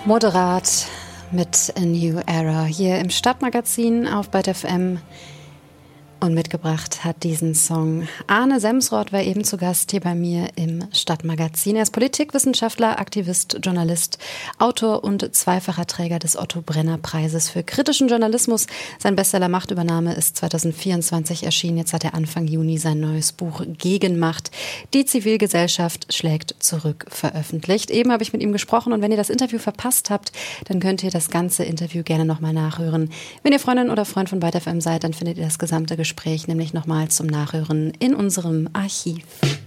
Moderat mit A New Era hier im Stadtmagazin auf BET FM. Und mitgebracht hat diesen Song Arne Semsrott, war eben zu Gast hier bei mir im Stadtmagazin. Er ist Politikwissenschaftler, Aktivist, Journalist, Autor und zweifacher Träger des Otto-Brenner-Preises für kritischen Journalismus. Sein Bestseller Machtübernahme ist 2024 erschienen. Jetzt hat er Anfang Juni sein neues Buch Gegenmacht. Die Zivilgesellschaft schlägt zurück veröffentlicht. Eben habe ich mit ihm gesprochen und wenn ihr das Interview verpasst habt, dann könnt ihr das ganze Interview gerne nochmal nachhören. Wenn ihr Freundin oder Freund von BET FM seid, dann findet ihr das gesamte Gespräch nämlich nochmal zum Nachhören in unserem Archiv.